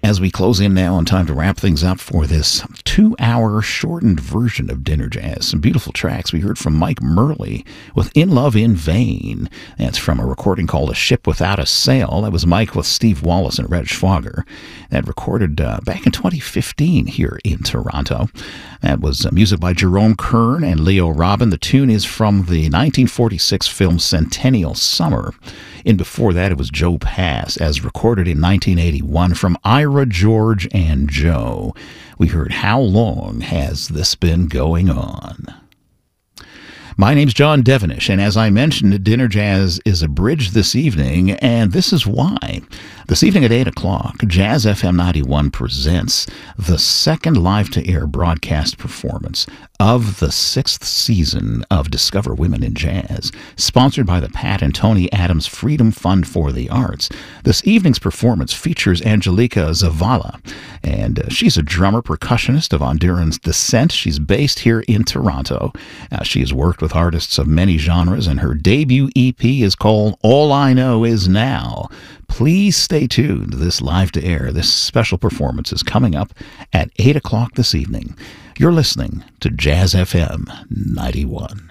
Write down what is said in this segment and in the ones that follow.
As we close in now on time to wrap things up for this 2-hour shortened version of Dinner Jazz. Some beautiful tracks. We heard from Mike Murley with In Love in Vain. That's from a recording called A Ship Without a Sail. That was Mike with Steve Wallace and Reg Schwager. That recorded back in 2015 here in Toronto. That was music by Jerome Kern and Leo Robin. The tune is from the 1946 film Centennial Summer. And before that, it was Joe Pass, as recorded in 1981 from Ira, George, and Joe. We heard How Long Has This Been Going On? My name's John Devenish, and as I mentioned, Dinner Jazz is abridged this evening, and this is why. This evening at 8 o'clock, Jazz FM 91 presents the second live-to-air broadcast performance of the 6th season of Discover Women in Jazz, sponsored by the Pat and Tony Adams Freedom Fund for the Arts. This evening's performance features Angelica Zavala, and she's a drummer percussionist of Honduran descent. She's based here in Toronto. She has worked with artists of many genres, and her debut EP is called All I Know Is Now. Please stay tuned. This live-to-air, this special performance is coming up at 8 o'clock this evening. You're listening to Jazz FM 91.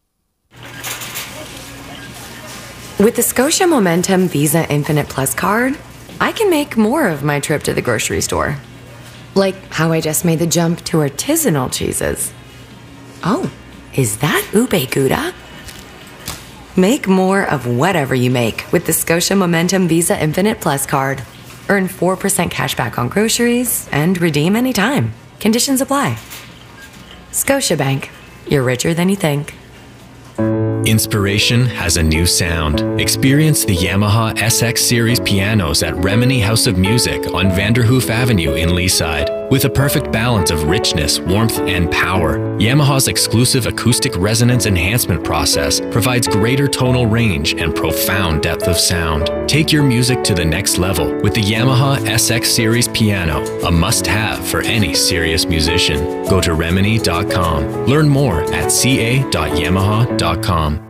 With the Scotia Momentum Visa Infinite Plus card, I can make more of my trip to the grocery store. Like how I just made the jump to artisanal cheeses. Oh, is that ube gouda? Make more of whatever you make with the Scotia Momentum Visa Infinite Plus card. Earn 4% cash back on groceries and redeem anytime. Conditions apply. Scotiabank. You're richer than you think. Inspiration has a new sound. Experience the Yamaha SX Series pianos at Remini House of Music on Vanderhoof Avenue in Leaside. With a perfect balance of richness, warmth, and power, Yamaha's exclusive acoustic resonance enhancement process provides greater tonal range and profound depth of sound. Take your music to the next level with the Yamaha SX Series piano, a must-have for any serious musician. Go to Remini.com. Learn more at ca.yamaha.com.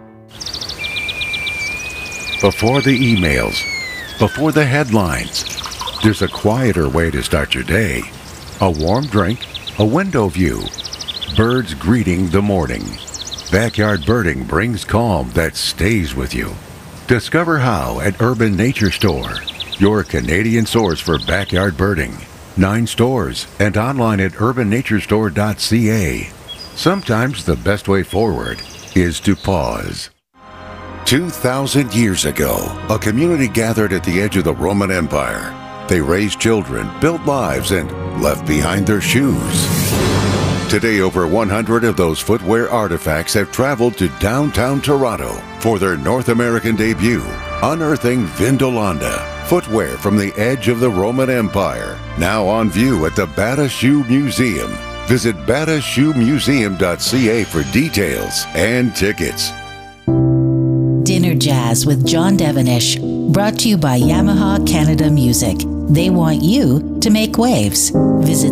Before the emails, before the headlines, there's a quieter way to start your day. A warm drink, a window view, birds greeting the morning. Backyard birding brings calm that stays with you. Discover how at Urban Nature Store, your Canadian source for backyard birding. 9 stores and online at urbannaturestore.ca. Sometimes the best way forward is to pause. 2,000 years ago, a community gathered at the edge of the Roman Empire. They raised children, built lives, and left behind their shoes. Today, over 100 of those footwear artifacts have traveled to downtown Toronto for their North American debut, unearthing Vindolanda, footwear from the edge of the Roman Empire, now on view at the Bata Shoe Museum. Visit batashoemuseum.ca for details and tickets. Dinner Jazz with John Devenish, brought to you by Yamaha Canada Music. They want you to make waves. Visit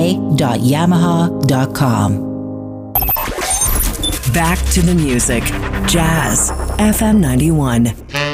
ca.yamaha.com. Back to the music. Jazz FM 91.